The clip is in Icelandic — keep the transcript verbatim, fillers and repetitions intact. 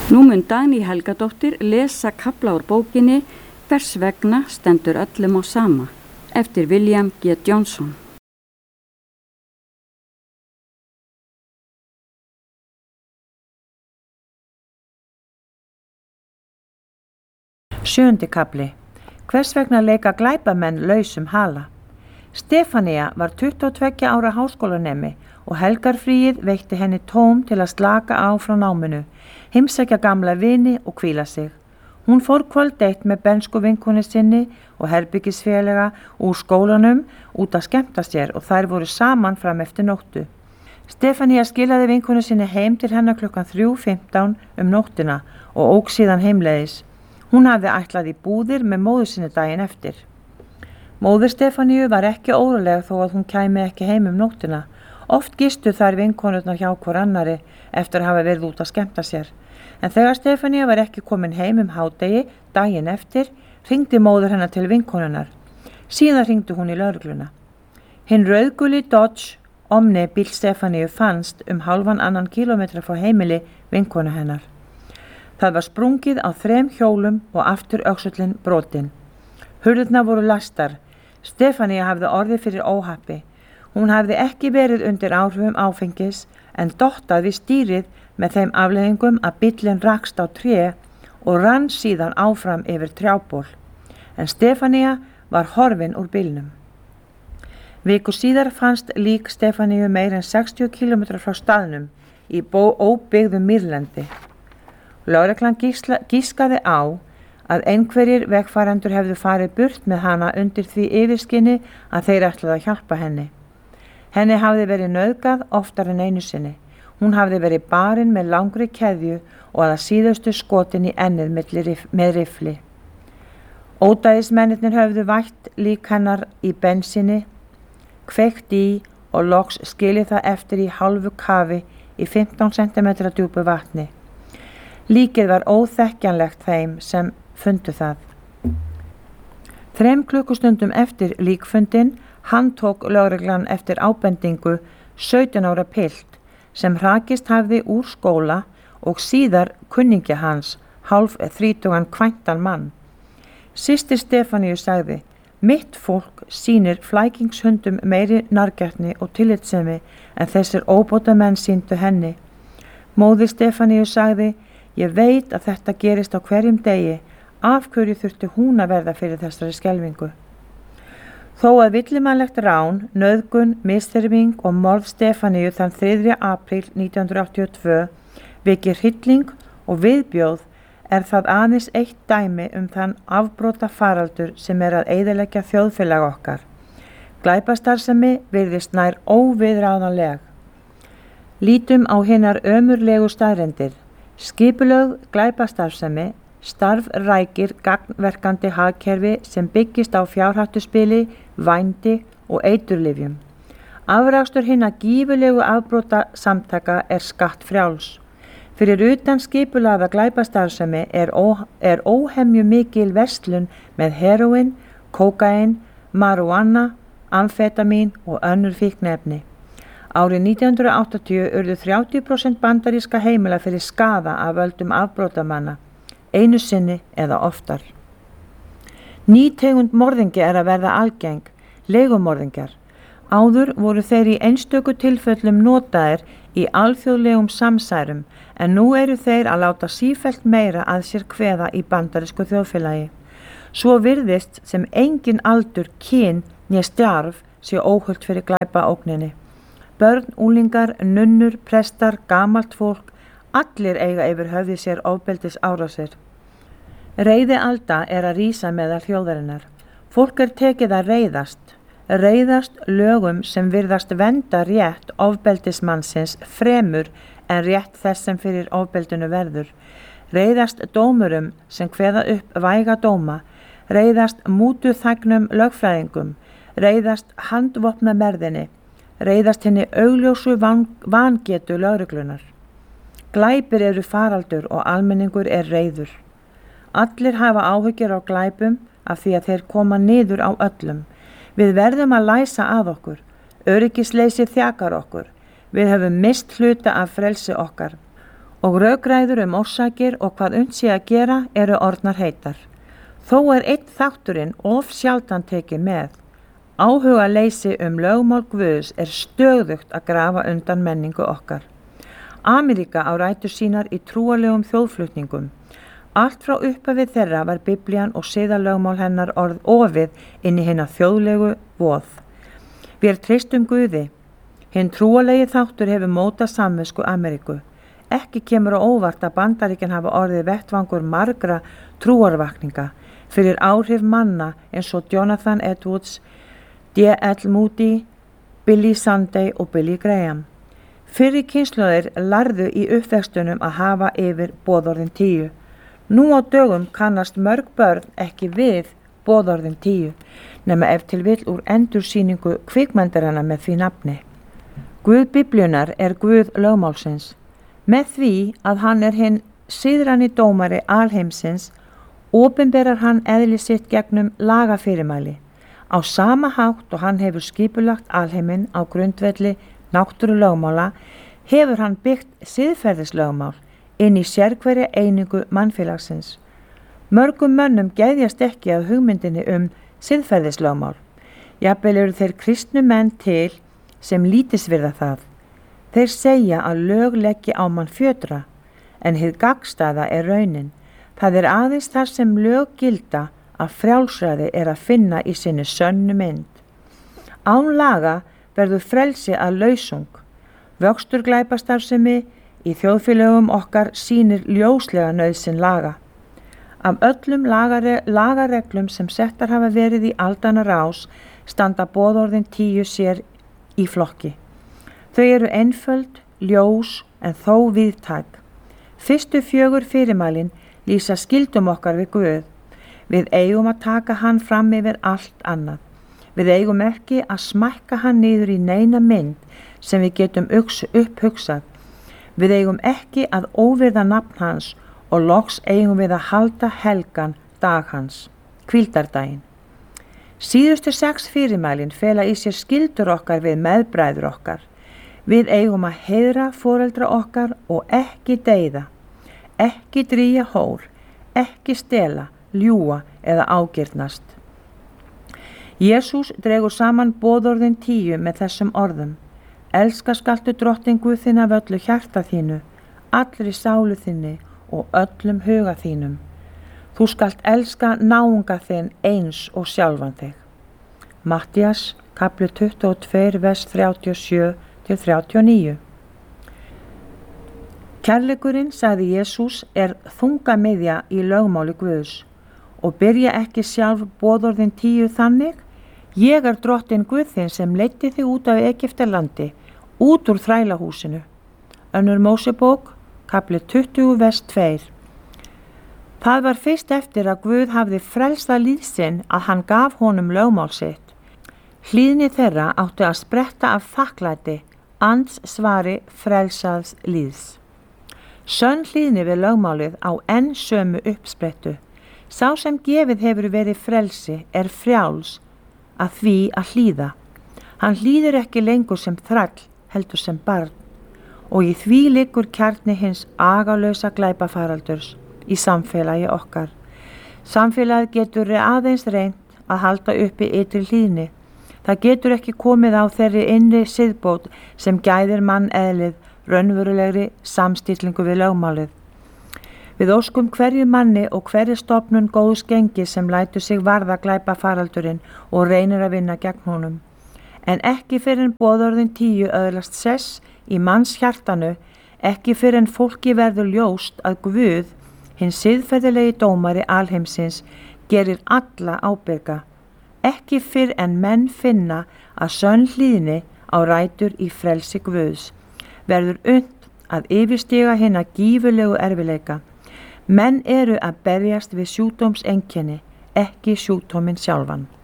Nú mun Dagný Helgadóttir lesa kafla úr bókinni Hvers vegna stendur öllum á sama eftir William G. Johnson. Sjöundi kafli. Hvers vegna leika glæpamenn lausum hala? Stefanía var tuttugu og tveggja ára háskólanemi og helgarfríið veitti henni tóm til að slaka á frá náminu, heimsækja gamla vini og hvíla sig. Hún fór kvöld eitt með bensku vinkonu sinni og herbyggisfélaga úr skólanum út að skemmta sér og þær voru saman fram eftir nóttu. Stefanía skilaði vinkonu sinni heim til hennar klukkan þrjú fimmtán um nóttina og ók síðan heimleiðis. Hún hafði ætlað í búðir með móður sinni daginn eftir. Móðir Stefaníu var ekki óróleg þó að hún kæmi ekki heim um nóttina. Oft gistu þær vinkonurnar hjá hvor annari eftir að hafa verið út að skemmta sér. En þegar Stefanía var ekki komin heim um hádegi daginn eftir, hringdi móður hennar til vinkonunnar. Síðan hringdi hún í lögregluna. Hinn rauðguli Dodge Omni bíl Stefaníu fannst um hálfan annan kílómetra frá heimili vinkonu hennar. Það var sprungið á þrem hjólum og aftur öxullin brotin. Hurðirnar voru lastar. Stefanía hafði orðið fyrir óhappi. Hún hafði ekki verið undir áhrifum áfengis en dottað við stýrið með þeim afleiðingum að bíllinn rakst á tré og rann síðan áfram yfir trjából. En Stefanía var horfin úr bílnum. Viku síðar fannst lík Stefaníu meir en sextíu kílómetra frá staðnum í óbyggðum mýrlendi. Lögreglan gískaði á að einhverjir vegfarendur hefðu farið burt með hana undir því yfirskinni að þeir ætlaðu að hjálpa henni. Henni hafði verið nauðgað oftar en einu sinni. Hún hafði verið barin með langri keðju og að síðustu skotin í ennið með rifli. Ódæðismennirnir höfðu vætt lík hennar í bensíni, kveikt í og loks skilið það eftir í hálfu kafi í fimmtán sentimetra djúpu vatni. Líkið var óþekkjanlegt þeim sem fundu það. Þrem klukkustundum eftir líkfundin handtók lögreglan eftir ábendingu sautján ára pilt sem hrakist hafði úr skóla og síðar kunningja hans, hálf þrítugan kvæntan mann. Systir Stefaníu sagði, mitt fólk sýnir flækingshundum meiri nargjarni og tillitssemi en þessir óbótamenn sýndu henni. Móðir Stefaníu sagði, ég veit að þetta gerist á hverjum degi, af hverju þurfti hún að verða fyrir þessari skelfingu. Þó að villimannlegt rán, nauðgun, misþyrming og morð Stefaníu þann þriðja apríl nítján hundruð áttatíu og tvö vekir hrylling og viðbjóð er það aðeins eitt dæmi um þann afbrota faraldur sem er að eyðileggja þjóðfélag okkar. Glæpastarfsemi virðist nær óviðráðanleg. Lítum á hinar ömurlegu staðreyndir. Skipulögð glæpastarfsemi starf rækir gagnverkandi hagkerfi sem byggist á fjárhættuspili, vændi og eiturlyfjum. Afrakstur hinna gífurlegu afbrota samtaka er skattfrjáls. Fyrir utan skipulagða glæpastarfsemi er, ó, er óhemju mikil verslun með heroin, kókain, marihuana, amfetamín og önnur fíkniefni. Árið nítján hundruð áttatíu urðu þrjátíu prósent bandaríska heimila fyrir skaða af völdum afbrotamanna, einu sinni eða oftar. Ný tegund morðingi er að verða algeng, leigumorðingjar. Áður voru þeir í einstöku tilfellum notaðir í alþjóðlegum samsærum en nú eru þeir að láta sífellt meira að sér kveða í bandarísku þjóðfélagi. Svo virðist sem engin aldur, kyn né stjarf sé óhult fyrir glæpaógninni. Börn, úlingar, nunnur, prestar, gamalt fólk, allir eiga yfir höfði sér ofbeldis árásir. Reiðialda er að rísa meðal þjóðarinnar. Fólk er tekið að reiðast. Reiðast lögum sem virðast vernda rétt ofbeldismannsins fremur en rétt þess sem fyrir ofbeldinu verður. Reiðast dómurum sem kveða upp væga dóma. Reiðast mútuþægnum lögfræðingum. Reiðast handvopnamerðinni. Reiðast henni augljósu van, vangetu lögreglunar. Glæpir eru faraldur og almenningur er reiður. Allir hafa áhyggjur á glæpum af því að þeir koma niður á öllum. Við verðum að læsa að okkur. Öryggisleysi þjakar okkur. Við höfum mist hluta af frelsi okkar. og rökræður um orsakir og hvað unnt sé að gera eru orðnar heitar. Þó er einn þátturinn of sjaldan tekið með. Áhuga leysi um lögmál Guðs er stöðugt að grafa undan menningu okkar. Ameríka á rætur sínar í trúarlegum þjóðflutningum. Allt frá upphafið þeirra var Biblían og siðalögmál hennar orð ofið inn í hina þjóðlegu voð. Við treystum Guði. Hinn trúarlegi þáttur hefur mótað samvisku Ameríku. Ekki kemur á óvart að Bandaríkin hafa orðið vettvangur margra trúarvakninga fyrir áhrif manna eins og Jonathan Edwards, D L Moody, Billy Sunday og Billy Graham. Fyrri kynslóðir lærðu í uppvextunum að hafa yfir boðorðin tíu. Nú á dögum kannast mörg börn ekki við boðorðin tíu, nema ef til vill úr endursýningu kvikmyndarinnar með því nafni. Guð Biblíunnar er Guð lögmálsins. Með því að hann er hinn siðrani dómari alheimsins, opinberar hann eðli sitt gegnum lagafyrirmæli. Á sama hátt og hann hefur skipulagt alheiminn á grundvelli náttúrulögmála, hefur hann byggt siðferðislögmál inn í sérhverja einingu mannfélagsins. Mörgum mönnum geðjast ekki að hugmyndinni um siðferðislögmál. Jafnvel eru þeir kristnu menn til sem lítisvirða það. Þeir segja að lög leggi á mann fjötra, en hið gagnstæða er raunin. Það er aðeins þar sem lög gilda að frjálsræði er að finna í sinni sönnu mynd. Án laga verður frelsi að lausung. Vöxtur glæpastarfsemi í þjóðfélögum okkar sýnir ljóslega nauðsyn laga. Af öllum lagare, lagareglum sem settar hafa verið í aldanna rás standa boðorðin tíu sér í flokki. Þau eru einföld, ljós en þó víðtæk. Fyrstu fjögur fyrirmælin lýsa skildum okkar við Guð. Við eigum að taka hann fram yfir allt annað. Við eigum ekki að smækka hann niður í neina mynd sem við getum upphugsað. Við eigum ekki að óvirða nafn hans og loks eigum við að halda helgan dag hans, hvíldardaginn. Síðustu sex fyrirmælin fela í sér skildur okkar við meðbræður okkar. Við eigum að heiðra foreldra okkar og ekki deyða, ekki drýja hór, ekki stela, ljúga eða ágirnast. Jesús dregur saman boðorðin tíu með þessum orðum. Elska skaltu drottinn Guð þinn af öllu hjarta þínu, allri sálu þinni og öllum huga þínum. Þú skalt elska náunga þinn eins og sjálfan þig. Mattías, kapli tuttugu og tvö, vers þrjátíu og sjö til þrjátíu og níu. Kærleikurinn, sagði Jesús, er þungamiðja í lögmáli Guðs og byrja ekki sjálf boðorðin tíu þannig: Ég er drottinn Guð þinn sem leiddi þig út af Egyptalandi, út úr þrælahúsinu. Önnur Mósebók, kapli tuttugu, vers tvö. Það var fyrst eftir að Guð hafði frelsað líð sinn að hann gaf honum lögmál sitt. Hlýðni þeirra átti að spretta af þakklæti, ands svari frelsaðs líðs. Sönn hlýðni við lögmálið á enn sömu uppsprettu. Sá sem gefið hefur verið frelsi er frjáls að því að hlýða. Hann hlýðir ekki lengur sem þræll, heldur sem barn, og í því liggur kjarni hins agalausa glæpafaraldurs í samfélagi okkar. Samfélagið getur aðeins reynt að halda uppi ytri hlýðni. Það getur ekki komið á þeirri innri siðbót sem gæðir mann eðlið raunverulegri samstillingu við lögmálið. Við óskum hverju manni og hverju stofnun góðs gengi sem lætur sig varða glæpafaraldurinn og reynir að vinna gegn honum. En ekki fyrir en boðorðin tíu öðlast sess í manns hjartanu, ekki fyrir en fólki verður ljóst að Guð, hinn siðferðilegi dómari alheimsins, gerir alla ábyrga. Ekki fyrr en menn finna að sönn hlýðni á rætur í frelsi Guðs, verður unnt að yfirstiga hina gífurlegu erfileika. Menn eru að berjast við sjúkdómseinkenni, ekki sjúkdóminn sjálfan.